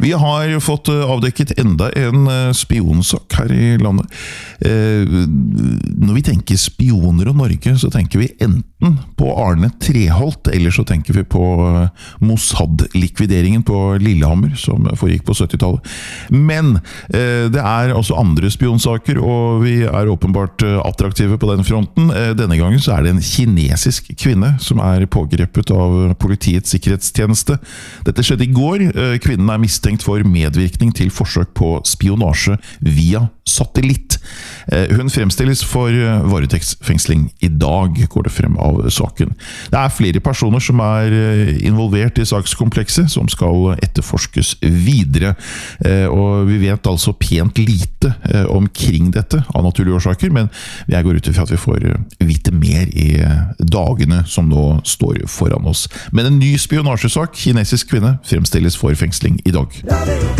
Vi har fått avdekket enda en spionsak her i landet. Når vi tenker spioner og Norge, så tenker vi enten på Arne Treholt, eller så tenker vi på Mossad-likvideringen på Lillehammer, som foregikk på 70-tallet. Men det er også andre spionsaker, og vi er åpenbart attraktive på den fronten. Denne gangen så er det en kinesisk kvinne som er pågrepet av Politiets sikkerhetstjeneste. Dette skjedde i går. Kvinnen er mistenkt for medvirkning til forsøk på spionasje via satellitt. Hun fremstilles for varetektsfengsling i dag, går det frem av saken. Det er flere personer som er involvert i sakskomplekset, som skal etterforskes videre. Og vi vet altså pent lite omkring dette, av naturlige årsaker, men jeg går ut til at vi får vite mer i dagene som nå står foran oss. Men en ny spionasjesak, kinesisk kvinne, fremstilles for fengsling i dag.